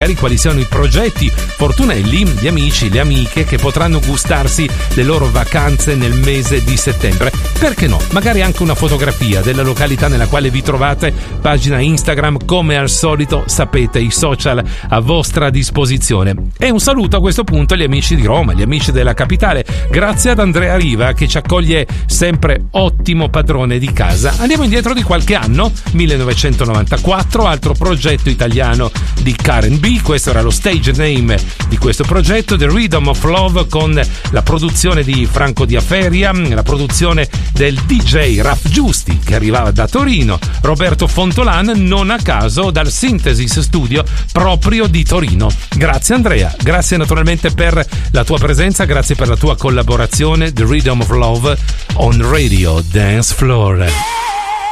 magari quali siano i progetti fortunelli, gli amici, le amiche che potranno gustarsi le loro vacanze nel mese di settembre. Perché no? Magari anche una fotografia della località nella quale vi trovate, pagina Instagram, come al solito sapete, i social a vostra disposizione. E un saluto a questo punto agli amici di Roma, gli amici della capitale, grazie ad Andrea Riva che ci accoglie sempre ottimo padrone di casa. Andiamo indietro di qualche anno, 1994, altro progetto italiano di Karen B, questo era lo stage name di questo progetto, The Rhythm of Love, con la produzione di Franco Diaferia, la produzione del DJ Raf Giusti che arrivava da Torino, Roberto Fontolan, non a caso dal Synthesis Studio proprio di Torino. Grazie Andrea, grazie naturalmente per la tua presenza, grazie per la tua collaborazione. The Rhythm of Love on Radio Dance Floor.